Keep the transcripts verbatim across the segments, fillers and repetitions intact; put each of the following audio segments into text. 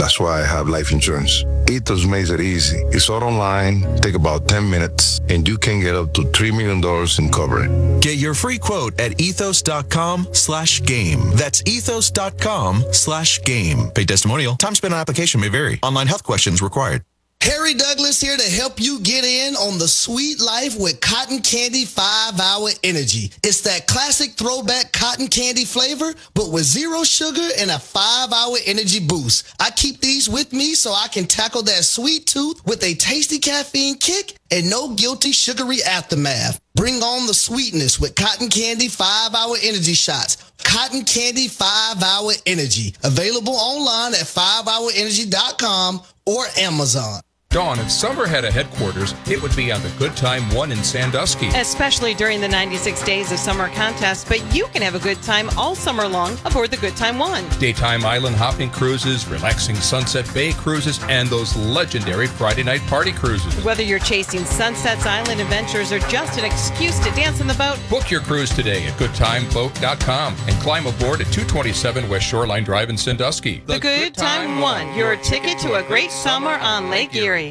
That's why I have life insurance. Ethos makes it easy. It's all online, take about ten minutes, and you can get up to three million dollars in coverage. Get your free quote at ethos.com slash game. That's ethos.com slash game. Paid testimonial. Time spent on application may vary. Online health questions required. Harry Douglas here to help you get in on the sweet life with Cotton Candy five hour Energy. It's that classic throwback cotton candy flavor, but with zero sugar and a five hour energy boost. I keep these with me so I can tackle that sweet tooth with a tasty caffeine kick and no guilty sugary aftermath. Bring on the sweetness with Cotton Candy five hour Energy shots. Cotton Candy five hour Energy. Available online at five hour energy dot com or Amazon. Dawn, if summer had a headquarters, it would be on the Good Time One in Sandusky. Especially during the ninety-six days of summer contest, but you can have a good time all summer long aboard the Good Time One. Daytime island hopping cruises, relaxing Sunset Bay cruises, and those legendary Friday night party cruises. Whether you're chasing Sunset's island adventures or just an excuse to dance on the boat, book your cruise today at good time boat dot com and climb aboard at two twenty-seven West Shoreline Drive in Sandusky. The, the Good, Good Time, Time One, your ticket to a great summer on Lake Erie.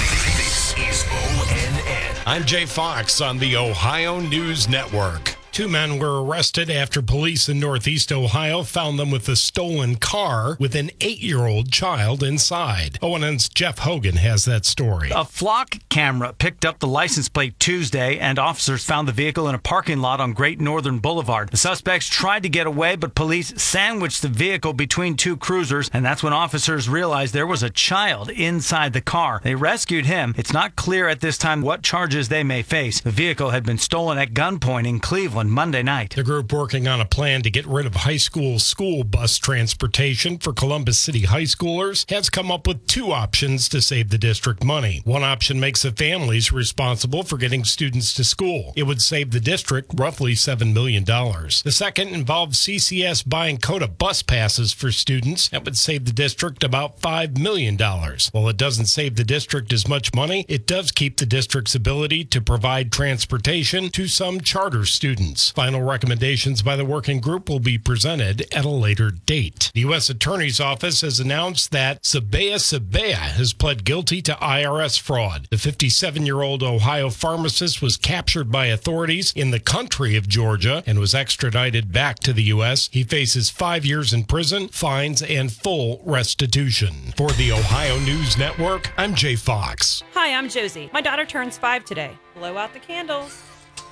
This is O N N. I'm Jay Fox on the Ohio News Network. Two men were arrested after police in Northeast Ohio found them with a stolen car with an eight-year-old child inside. O N N's Jeff Hogan has that story. A flock camera picked up the license plate Tuesday, and officers found the vehicle in a parking lot on Great Northern Boulevard. The suspects tried to get away, but police sandwiched the vehicle between two cruisers, and that's when officers realized there was a child inside the car. They rescued him. It's not clear at this time what charges they may face. The vehicle had been stolen at gunpoint in Cleveland Monday night. The group working on a plan to get rid of high school school bus transportation for Columbus City high schoolers has come up with two options to save the district money. One option makes the families responsible for getting students to school. It would save the district roughly seven million dollars. The second involves C C S buying COTA bus passes for students. That would save the district about five million dollars. While it doesn't save the district as much money, it does keep the district's ability to provide transportation to some charter students. Final recommendations by the working group will be presented at a later date. The U S Attorney's Office has announced that Sabea Sabea has pled guilty to I R S fraud. The fifty-seven-year-old Ohio pharmacist was captured by authorities in the country of Georgia and was extradited back to the U S. He faces five years in prison, fines, and full restitution. For the Ohio News Network, I'm Jay Fox. Hi, I'm Josie. My daughter turns five today. Blow out the candles.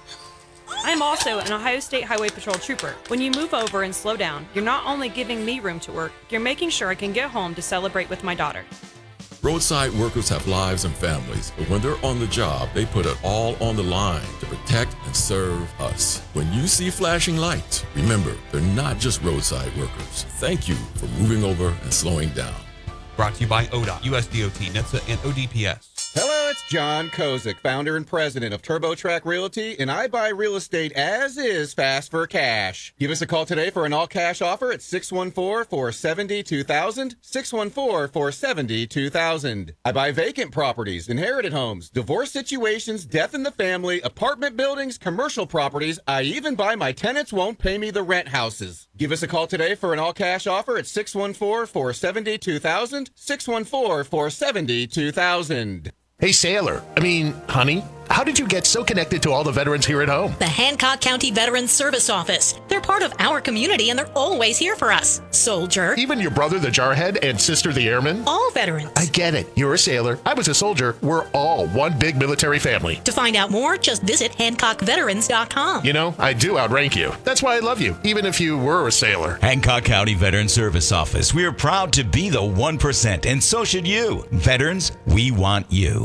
I'm also an Ohio State Highway Patrol trooper. When you move over and slow down, you're not only giving me room to work, you're making sure I can get home to celebrate with my daughter. Roadside workers have lives and families, but when they're on the job, they put it all on the line to protect and serve us. When you see flashing lights, remember, they're not just roadside workers. Thank you for moving over and slowing down. Brought to you by O D O T, U S D O T, NHTSA, and O D P S. Hello, it's John Kozik, founder and president of TurboTrack Realty, and I buy real estate as is fast for cash. Give us a call today for an all-cash offer at six one four, four seven zero, two thousand, six one four, four seven zero, two thousand. I buy vacant properties, inherited homes, divorce situations, death in the family, apartment buildings, commercial properties. I even buy my tenants won't pay me the rent houses. Give us a call today for an all-cash offer at six one four, four seven zero, two thousand, six one four, four seven zero, two thousand. Hey, Sailor. I mean, honey, how did you get so connected to all the veterans here at home? The Hancock County Veterans Service Office. They're part of our community, and they're always here for us. Soldier. Even your brother, the Jarhead, and sister, the Airman? All veterans. I get it. You're a sailor. I was a soldier. We're all one big military family. To find out more, just visit hancock veterans dot com. You know, I do outrank you. That's why I love you, even if you were a sailor. Hancock County Veterans Service Office. We are proud to be the one percent, and so should you. Veterans, we want you.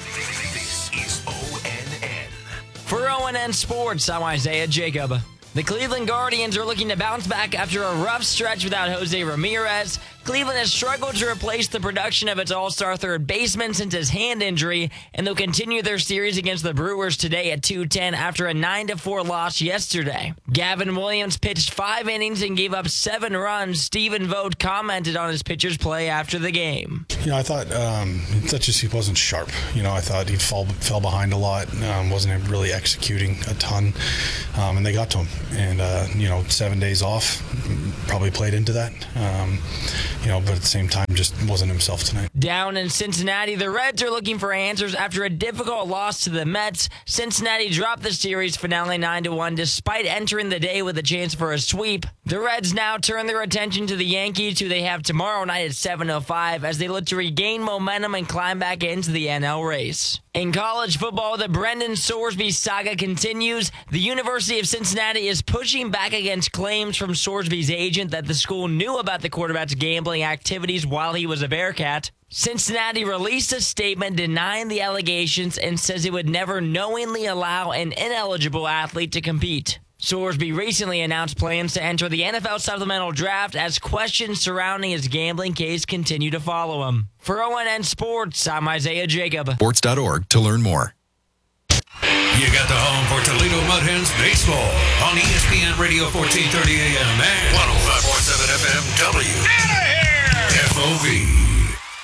This is O N N. For O N N Sports, I'm Isaiah Jacob. The Cleveland Guardians are looking to bounce back after a rough stretch without Jose Ramirez. Cleveland has struggled to replace the production of its all-star third baseman since his hand injury, and they'll continue their series against the Brewers today at two ten after a nine to four loss yesterday. Gavin Williams pitched five innings and gave up seven runs. Stephen Vogt commented on his pitcher's play after the game. You know, I thought um, that just he wasn't sharp. You know, I thought he fall, fell behind a lot, um, wasn't really executing a ton, um, and they got to him. And, uh, you know, seven days off probably played into that. Um, you know, but at the same time, just wasn't himself tonight. Down in Cincinnati, the Reds are looking for answers after a difficult loss to the Mets. Cincinnati dropped the series finale nine to one despite entering the day with a chance for a sweep. The Reds now turn their attention to the Yankees, who they have tomorrow night at seven oh five, as they look to regain momentum and climb back into the N L race. In college football, the Brendan Sorsby saga continues. The University of Cincinnati is pushing back against claims from Sorsby's agent that the school knew about the quarterback's gambling activities while he was a Bearcat. Cincinnati released a statement denying the allegations and says it would never knowingly allow an ineligible athlete to compete. Sorsby recently announced plans to enter the N F L supplemental draft as questions surrounding his gambling case continue to follow him. For O N N Sports, I'm Isaiah Jacob. Sports dot org to learn more. You got the home for Toledo Mud Hens baseball on E S P N Radio fourteen thirty A M and one oh five point seven F M W. Out of here! F O V.